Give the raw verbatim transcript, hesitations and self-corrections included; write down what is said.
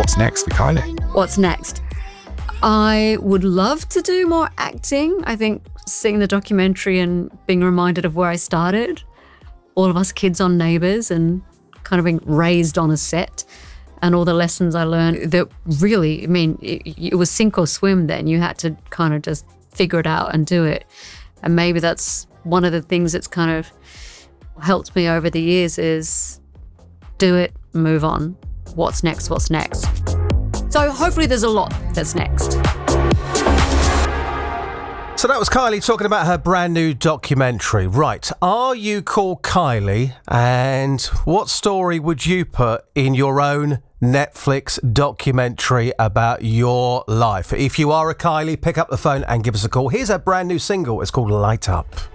What's next for Kylie? What's next? I would love to do more acting. I think seeing the documentary and being reminded of where I started, all of us kids on Neighbours and kind of being raised on a set, and all the lessons I learned that really, I mean, it, it was sink or swim then. You had to kind of just figure it out and do it. And maybe that's one of the things that's kind of helped me over the years is do it, move on. What's next, what's next? So hopefully there's a lot that's next. So that was Kylie talking about her brand new documentary. Right, are you called Kylie? And what story would you put in your own Netflix documentary about your life? If you are a Kylie, pick up the phone and give us a call. Here's her brand new single. It's called Light Up.